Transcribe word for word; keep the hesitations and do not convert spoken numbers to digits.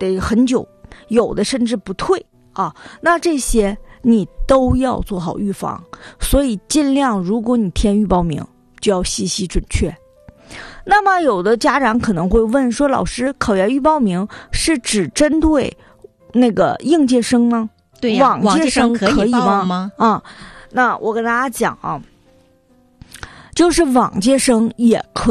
得很久，有的甚至不退啊。那这些你都要做好预防，所以尽量如果你填预报名就要细细准确。那么有的家长可能会问说，老师，考研预报名是只针对那个应届生吗？ 对呀， 往届生可以吗？ 吗？ 啊，那我跟大家讲啊，就是往届生也可以